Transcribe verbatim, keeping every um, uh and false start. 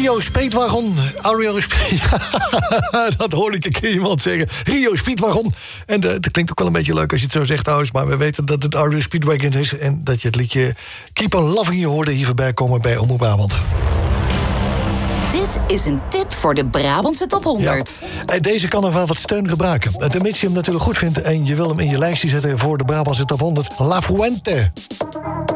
Rio Speedwagon. Rio Speed... dat hoorde ik een keer iemand zeggen. Rio Speedwagon. En uh, dat klinkt ook wel een beetje leuk als je het zo zegt trouwens. Maar we weten dat het Rio Speedwagon is. En dat je het liedje Keep on Loving You hoorde hier voorbij komen bij Omroep Brabant. Dit is een tip voor de Brabantse top honderd. Ja, deze kan nog wel wat steun gebruiken. Mits je hem natuurlijk goed vindt en je wil hem in je lijstje zetten voor de Brabantse top honderd. La Fuente.